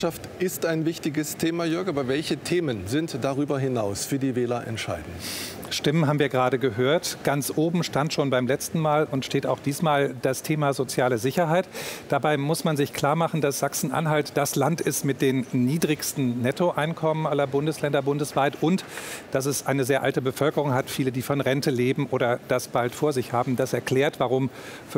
Wirtschaft ist ein wichtiges Thema, Jörg, aber welche Themen sind darüber hinaus für die Wähler entscheidend? Stimmen haben wir gerade gehört. Ganz oben stand schon beim letzten Mal und steht auch diesmal das Thema soziale Sicherheit. Dabei muss man sich klar machen, dass Sachsen-Anhalt das Land ist mit den niedrigsten Nettoeinkommen aller Bundesländer bundesweit und dass es eine sehr alte Bevölkerung hat, viele, die von Rente leben oder das bald vor sich haben. Das erklärt, warum für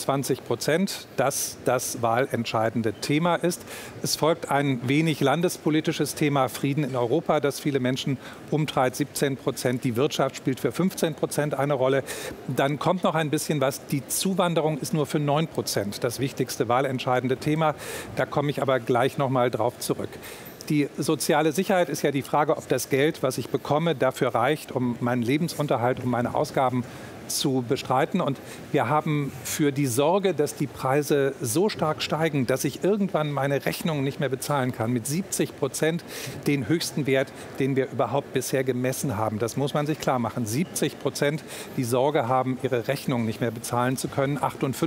25% das wahlentscheidende Thema ist. Es folgt ein wenig landespolitisches Thema Frieden in Europa, das viele Menschen umtreibt, 17%. Die Wirtschaft spielt für 15% eine Rolle. Dann kommt noch ein bisschen was. Die Zuwanderung ist nur für 9% das wichtigste wahlentscheidende Thema. Da komme ich aber gleich noch mal drauf zurück. Die soziale Sicherheit ist ja die Frage, ob das Geld, was ich bekomme, dafür reicht, um meinen Lebensunterhalt, um meine Ausgaben zu bestreiten. Und wir haben für die Sorge, dass die Preise so stark steigen, dass ich irgendwann meine Rechnungen nicht mehr bezahlen kann, mit 70% den höchsten Wert, den wir überhaupt bisher gemessen haben. Das muss man sich klar machen. 70% die Sorge haben, ihre Rechnungen nicht mehr bezahlen zu können.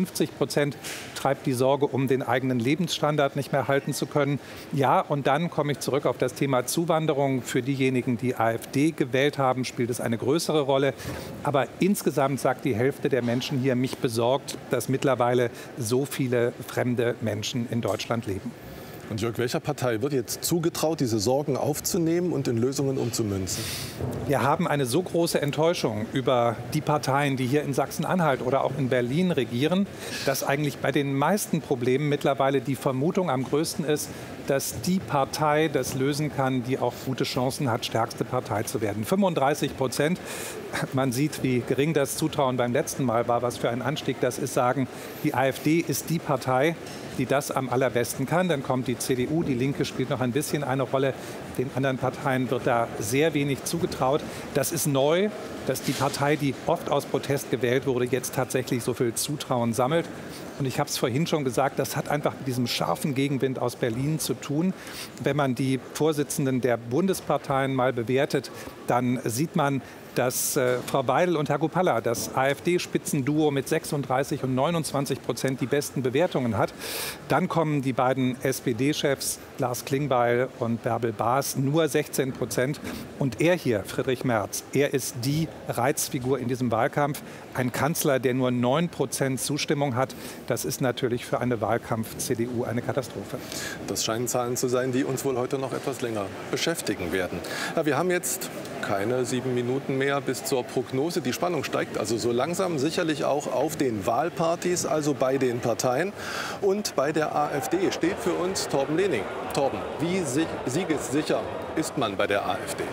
58% treibt die Sorge, um den eigenen Lebensstandard nicht mehr halten zu können. Ja, und dann komme ich zurück auf das Thema Zuwanderung. Für diejenigen, die AfD gewählt haben, spielt es eine größere Rolle. Aber insgesamt sagt die Hälfte der Menschen hier, mich besorgt, dass mittlerweile so viele fremde Menschen in Deutschland leben. Und Jörg, welcher Partei wird jetzt zugetraut, diese Sorgen aufzunehmen und in Lösungen umzumünzen? Wir haben eine so große Enttäuschung über die Parteien, die hier in Sachsen-Anhalt oder auch in Berlin regieren, dass eigentlich bei den meisten Problemen mittlerweile die Vermutung am größten ist, dass die Partei das lösen kann, die auch gute Chancen hat, stärkste Partei zu werden. 35%. Man sieht, wie gering das Zutrauen beim letzten Mal war, was für ein Anstieg das ist, sagen, die AfD ist die Partei, die das am allerbesten kann. Dann kommt die CDU, die Linke spielt noch ein bisschen eine Rolle. Den anderen Parteien wird da sehr wenig zugetraut. Das ist neu, dass die Partei, die oft aus Protest gewählt wurde, jetzt tatsächlich so viel Zutrauen sammelt. Und ich habe es vorhin schon gesagt, das hat einfach mit diesem scharfen Gegenwind aus Berlin zu tun. Wenn man die Vorsitzenden der Bundesparteien mal bewertet, dann sieht man, dass Frau Weidel und Herr Kupala, das AfD-Spitzenduo mit 36 und 29% die besten Bewertungen hat. Dann kommen die beiden SPD-Chefs Lars Klingbeil und Bärbel Baas nur 16%. Und er hier, Friedrich Merz, er ist die Reizfigur in diesem Wahlkampf. Ein Kanzler, der nur 9% Zustimmung hat, das ist natürlich für eine Wahlkampf-CDU eine Katastrophe. Das scheinen Zahlen zu sein, die uns wohl heute noch etwas länger beschäftigen werden. Ja, wir haben jetzt keine 7 Minuten mehr bis zur Prognose. Die Spannung steigt also so langsam, sicherlich auch auf den Wahlpartys, also bei den Parteien. Und bei der AfD steht für uns Torben Lehning. Torben, wie siegessicher ist man bei der AfD?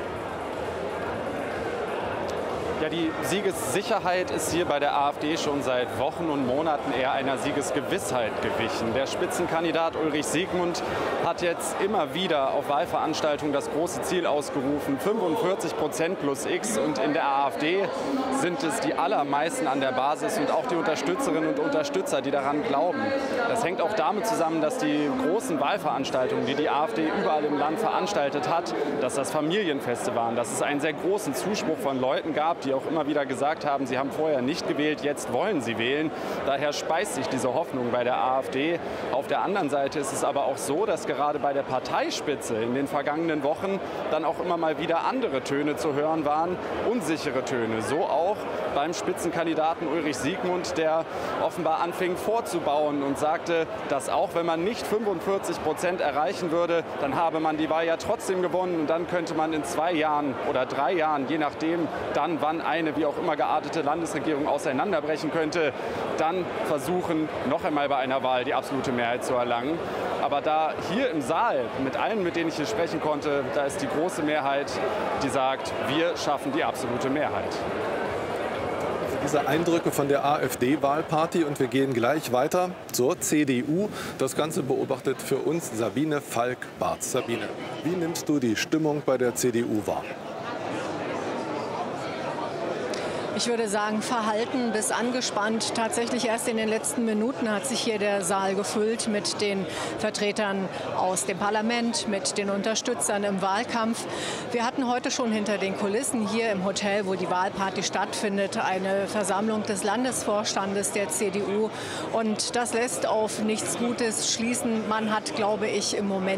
Ja, die Siegessicherheit ist hier bei der AfD schon seit Wochen und Monaten eher einer Siegesgewissheit gewichen. Der Spitzenkandidat Ulrich Siegmund hat jetzt immer wieder auf Wahlveranstaltungen das große Ziel ausgerufen, 45% plus X. Und in der AfD sind es die allermeisten an der Basis und auch die Unterstützerinnen und Unterstützer, die daran glauben. Das hängt auch damit zusammen, dass die großen Wahlveranstaltungen, die die AfD überall im Land veranstaltet hat, dass das Familienfeste waren, dass es einen sehr großen Zuspruch von Leuten gab, die auch immer wieder gesagt haben, sie haben vorher nicht gewählt, jetzt wollen sie wählen. Daher speist sich diese Hoffnung bei der AfD. Auf der anderen Seite ist es aber auch so, dass gerade bei der Parteispitze in den vergangenen Wochen dann auch immer mal wieder andere Töne zu hören waren, unsichere Töne. So auch beim Spitzenkandidaten Ulrich Siegmund, der offenbar anfing vorzubauen und sagte, dass auch wenn man nicht 45% erreichen würde, dann habe man die Wahl ja trotzdem gewonnen und dann könnte man in 2 Jahren oder 3 Jahren, je nachdem, dann wann eine wie auch immer geartete Landesregierung auseinanderbrechen könnte, dann versuchen, noch einmal bei einer Wahl die absolute Mehrheit zu erlangen. Aber da hier im Saal, mit allen, mit denen ich hier sprechen konnte, da ist die große Mehrheit, die sagt, wir schaffen die absolute Mehrheit. Diese Eindrücke von der AfD-Wahlparty und wir gehen gleich weiter zur CDU. Das Ganze beobachtet für uns Sabine Falk-Barth. Sabine, wie nimmst du die Stimmung bei der CDU wahr? Ich würde sagen, verhalten bis angespannt. Tatsächlich erst in den letzten Minuten hat sich hier der Saal gefüllt mit den Vertretern aus dem Parlament, mit den Unterstützern im Wahlkampf. Wir hatten heute schon hinter den Kulissen hier im Hotel, wo die Wahlparty stattfindet, eine Versammlung des Landesvorstandes der CDU. Und das lässt auf nichts Gutes schließen. Man hat, glaube ich, im Moment